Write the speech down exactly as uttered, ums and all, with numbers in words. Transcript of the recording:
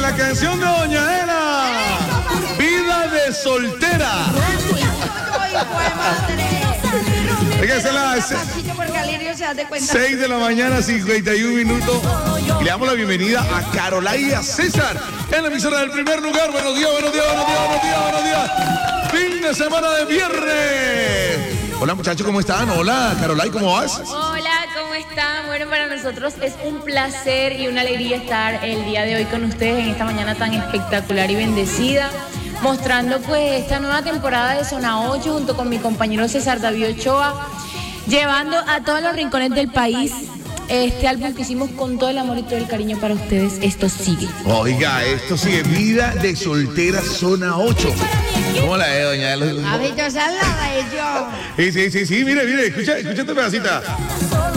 la canción de Doña Ela. Vida de soltera. Fíjense las seis de la mañana, cincuenta y un minutos. Y le damos la bienvenida a Carolay y a César en la emisora del primer lugar. Buenos días, buenos días, buenos días, buenos días, buenos días. Fin de semana de viernes. Hola muchachos, ¿cómo están? Hola, Carolay, ¿cómo vas? Hola, ¿cómo están? Bueno, para nosotros es un placer y una alegría estar el día de hoy con ustedes en esta mañana tan espectacular y bendecida, mostrando pues esta nueva temporada de Zona ocho junto con mi compañero César David Ochoa, llevando a todos los rincones del país este álbum que hicimos con todo el amor y todo el cariño para ustedes. Esto sigue. Oiga, esto sigue. Vida de soltera Zona ocho. ¿Cómo la ve, doña Ela? A ver, yo se la de yo. Sí, sí, sí, sí, mire, mire, escucha, escucha esta pedacita.